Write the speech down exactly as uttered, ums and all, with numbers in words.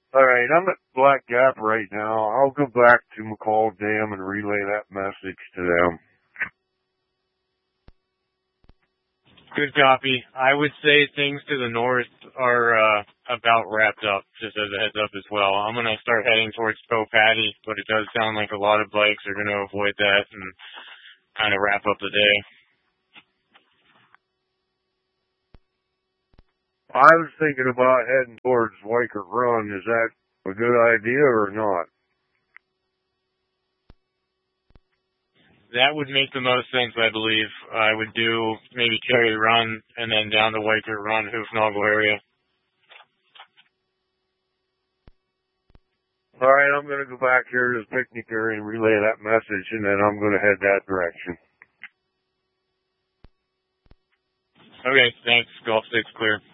Alright, I'm at Black Gap right now. I'll go back to McCall Dam and relay that message to them. Good copy. I would say things to the north are uh, about wrapped up, just as a heads up as well. I'm going to start heading towards Patty, but it does sound like a lot of bikes are going to avoid that and kind of wrap up the day. I was thinking about heading towards Weichert Run. Is that a good idea or not? That would make the most sense, I believe. I would do maybe Cherry Run and then down the Weichert Run, Hoofnagel area. All right, I'm going to go back here to the picnic area and relay that message, and then I'm going to head that direction. Okay, thanks. Golf six clear.